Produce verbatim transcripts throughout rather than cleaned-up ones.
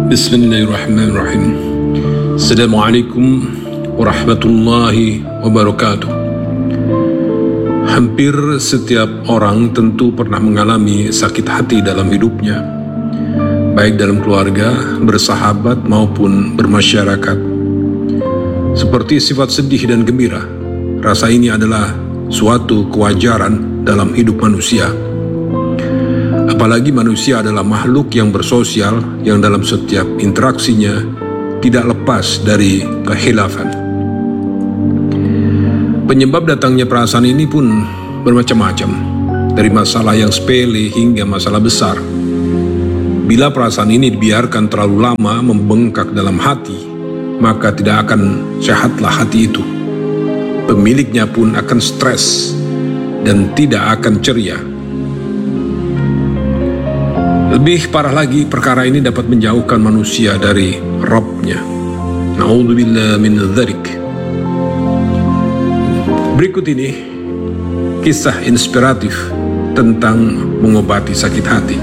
Bismillahirrahmanirrahim. Assalamualaikum warahmatullahi wabarakatuh. Hampir setiap orang tentu pernah mengalami sakit hati dalam hidupnya, baik dalam keluarga, bersahabat maupun bermasyarakat. Seperti sifat sedih dan gembira, rasa ini adalah suatu kewajaran dalam hidup manusia. Apalagi manusia adalah makhluk yang bersosial, yang dalam setiap interaksinya tidak lepas dari kekhilafan. Penyebab datangnya perasaan ini pun bermacam-macam, dari masalah yang sepele hingga masalah besar. Bila perasaan ini dibiarkan terlalu lama membengkak dalam hati, maka tidak akan sehatlah hati itu. Pemiliknya pun akan stres dan tidak akan ceria. Lebih parah lagi, perkara ini dapat menjauhkan manusia dari Rabb-nya. Na'udzubillah min dzalik. Berikut ini kisah inspiratif tentang mengobati sakit hati.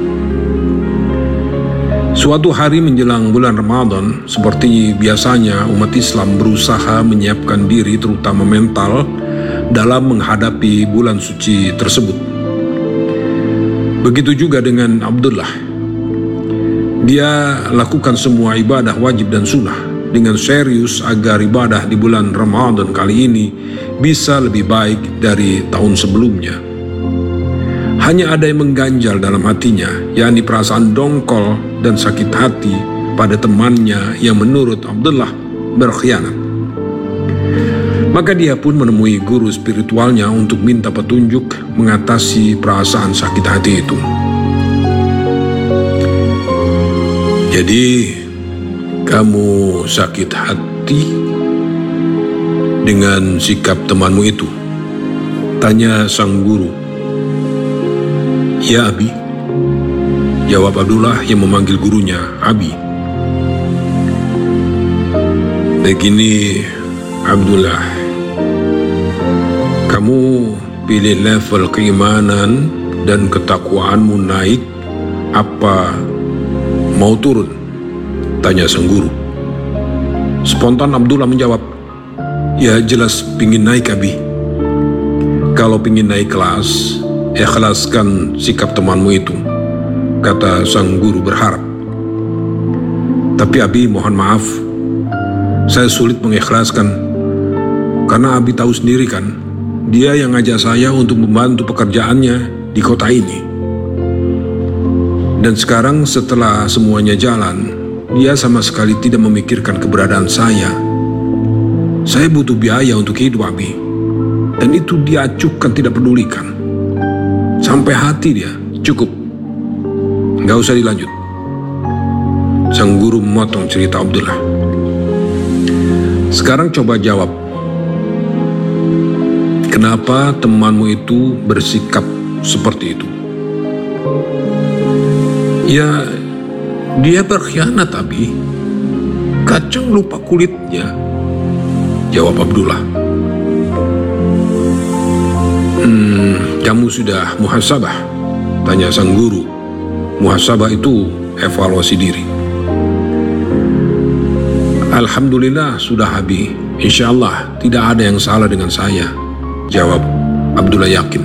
Suatu hari menjelang bulan Ramadan, seperti biasanya umat Islam berusaha menyiapkan diri terutama mental dalam menghadapi bulan suci tersebut. Begitu juga dengan Abdullah. Dia lakukan semua ibadah wajib dan sunnah dengan serius agar ibadah di bulan Ramadan kali ini bisa lebih baik dari tahun sebelumnya. Hanya ada yang mengganjal dalam hatinya, yakni perasaan dongkol dan sakit hati pada temannya yang menurut Abdullah berkhianat. Maka dia pun menemui guru spiritualnya untuk minta petunjuk mengatasi perasaan sakit hati itu. Jadi, kamu sakit hati dengan sikap temanmu itu? Tanya sang guru. Ya, Abi. Jawab Abdullah yang memanggil gurunya Abi. Begini, Abdullah. Kamu pilih level keimanan dan ketakwaanmu naik, apa mau turun? Tanya sang guru. Spontan Abdullah menjawab, ya jelas pingin naik, Abi. Kalau pingin naik kelas, ikhlaskan sikap temanmu itu, kata sang guru berharap. Tapi Abi mohon maaf, saya sulit mengikhlaskan, karena Abi tahu sendiri kan, dia yang ngajak saya untuk membantu pekerjaannya di kota ini. Dan sekarang setelah semuanya jalan, dia sama sekali tidak memikirkan keberadaan saya. Saya butuh biaya untuk hidup, Abi. Dan itu dia acuhkan, tidak pedulikan. Sampai hati dia, cukup. Nggak usah dilanjut. Sang guru memotong cerita Abdullah. Sekarang coba jawab. Kenapa temanmu itu bersikap seperti itu? Ya, dia berkhianat, Abi. Kacang lupa kulitnya, jawab Abdullah. Hmm, kamu sudah muhasabah? Tanya sang guru. Muhasabah itu evaluasi diri. Alhamdulillah sudah, Abi. Insya Allah tidak ada yang salah dengan saya, jawab Abdullah yakin.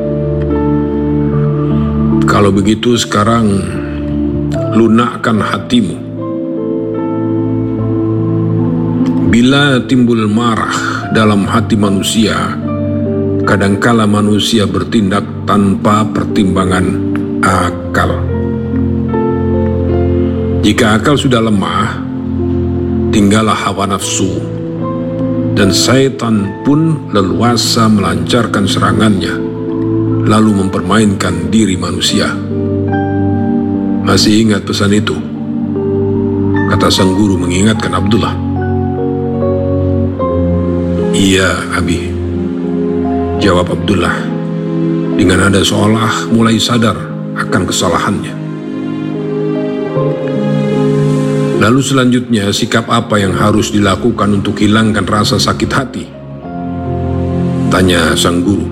Kalau begitu sekarang lunakkan hatimu. Bila timbul marah dalam hati manusia, kadangkala manusia bertindak tanpa pertimbangan akal. Jika akal sudah lemah, tinggallah hawa nafsu, dan syaitan pun leluasa melancarkan serangannya, lalu mempermainkan diri manusia. Masih ingat pesan itu? Kata sang guru mengingatkan Abdullah. Iya, Abi, jawab Abdullah dengan nada seolah mulai sadar akan kesalahannya. Lalu selanjutnya, sikap apa yang harus dilakukan untuk hilangkan rasa sakit hati? Tanya sang guru.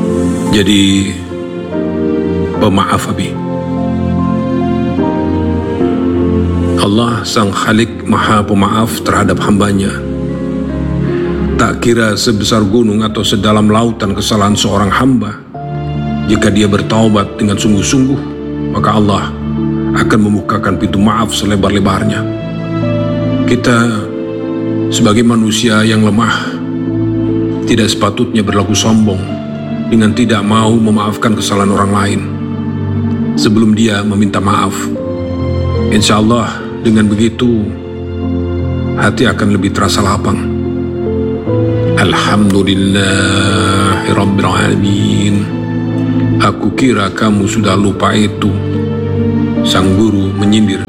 Jadi, pemaaf, Abi. Allah Sang Khalik Maha Pemaaf terhadap hambanya. Tak kira sebesar gunung atau sedalam lautan kesalahan seorang hamba, jika dia bertaubat dengan sungguh-sungguh, maka Allah akan membukakan pintu maaf selebar-lebarnya. Kita sebagai manusia yang lemah tidak sepatutnya berlaku sombong dengan tidak mau memaafkan kesalahan orang lain sebelum dia meminta maaf. Insya Allah dengan begitu hati akan lebih terasa lapang. Alhamdulillahirabbil alamin. Aku kira kamu sudah lupa itu, sang guru menyindir.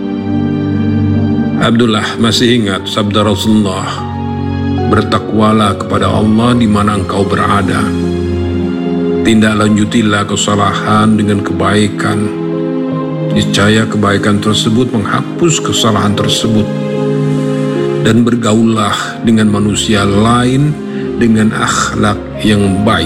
Abdullah masih ingat sabda Rasulullah, bertakwalah kepada Allah di mana engkau berada. Tindak lanjutilah kesalahan dengan kebaikan. Niscaya kebaikan tersebut menghapus kesalahan tersebut. Dan bergaullah dengan manusia lain dengan akhlak yang baik.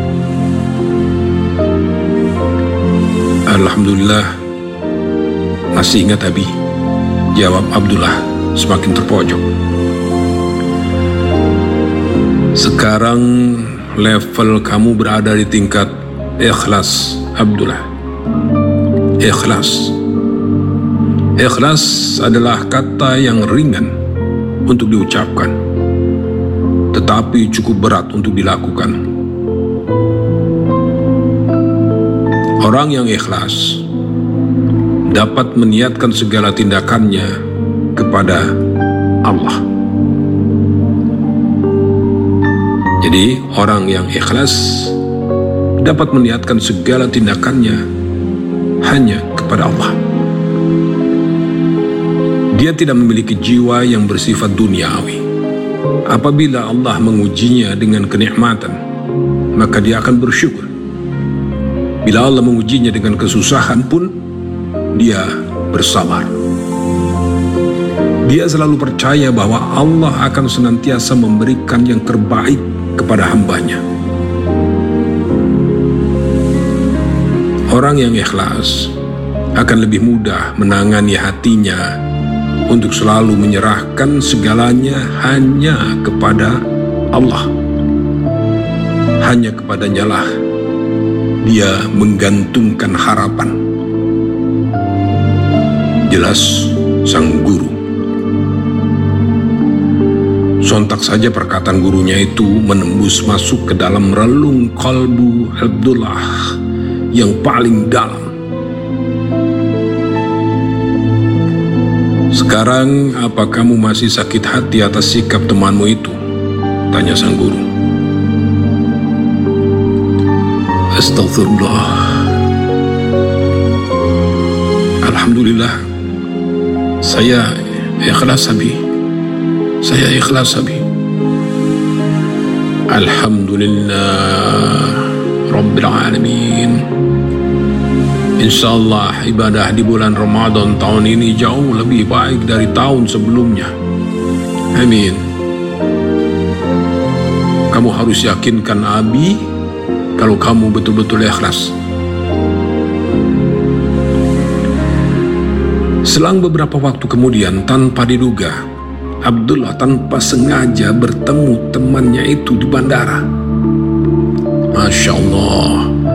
Alhamdulillah, masih ingat Abi? Jawab Abdullah semakin terpojok. Sekarang level kamu berada di tingkat ikhlas, Abdullah. Ikhlas. Ikhlas adalah kata yang ringan untuk diucapkan, tetapi cukup berat untuk dilakukan. Orang yang ikhlas dapat meniatkan segala tindakannya kepada Allah. Jadi orang yang ikhlas dapat meniatkan segala tindakannya hanya kepada Allah. Dia tidak memiliki jiwa yang bersifat duniawi. Apabila Allah mengujinya dengan kenikmatan, maka dia akan bersyukur. Bila Allah mengujinya dengan kesusahan pun, dia bersabar. Dia selalu percaya bahwa Allah akan senantiasa memberikan yang terbaik kepada hambanya. Orang yang ikhlas akan lebih mudah menangani hatinya untuk selalu menyerahkan segalanya hanya kepada Allah. Hanya kepadanya lah dia menggantungkan harapan. Jelas sang guru. Sontak saja perkataan gurunya itu menembus masuk ke dalam relung kalbu Abdullah yang paling dalam. Sekarang apa kamu masih sakit hati atas sikap temanmu itu? Tanya sang guru. Astagfirullah. Alhamdulillah, saya ikhlas Abi. Saya ikhlas Abi. Alhamdulillah Rabbil Alamin. Insyaallah ibadah di bulan Ramadan tahun ini jauh lebih baik dari tahun sebelumnya. Amin. Kamu harus yakinkan Abi kalau kamu betul-betul ikhlas. Selang beberapa waktu kemudian, tanpa diduga, Abdullah tanpa sengaja bertemu temannya itu di bandara. Masya Allah.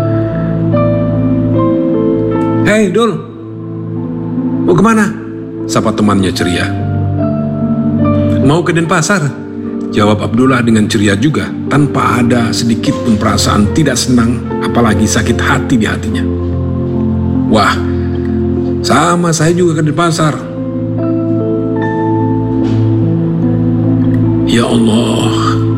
Hei Dul, mau kemana? Sapa temannya ceria. Mau ke Denpasar, jawab Abdullah dengan ceria juga, tanpa ada sedikit pun perasaan tidak senang, apalagi sakit hati di hatinya. Wah, sama saya juga ke Denpasar. Ya Allah,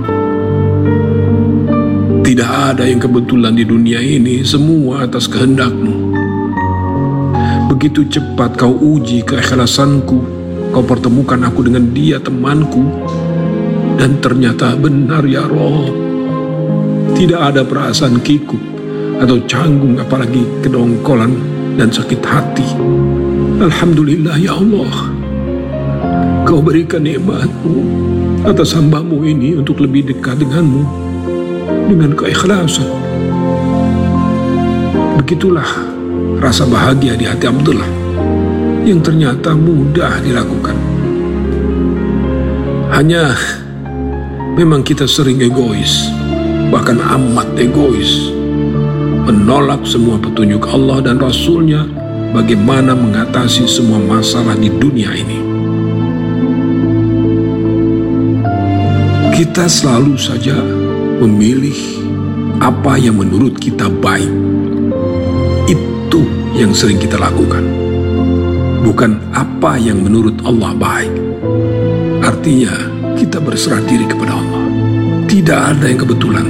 tidak ada yang kebetulan di dunia ini, semua atas kehendak-Mu. Begitu cepat Kau uji keikhlasanku, Kau pertemukan aku dengan dia temanku, dan ternyata benar ya Rob. Tidak ada perasaan kikuk atau canggung, apalagi kedongkolan dan sakit hati. Alhamdulillah ya Allah, Kau berikan nikmat-Mu atas hamba-Mu ini untuk lebih dekat denganmu dengan keikhlasan. Begitulah rasa bahagia di hati Abdullah. yang ternyata mudah dilakukan. Hanya memang kita sering egois, bahkan amat egois, menolak semua petunjuk Allah dan Rasul-Nya bagaimana mengatasi semua masalah di dunia ini. Kita selalu saja memilih apa yang menurut kita baik. Itu yang sering kita lakukan, bukan apa yang menurut Allah baik. Artinya, kita berserah diri kepada Allah. Tidak ada yang kebetulan,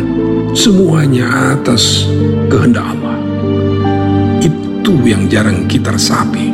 semuanya atas kehendak Allah. Itu yang jarang kita resapi.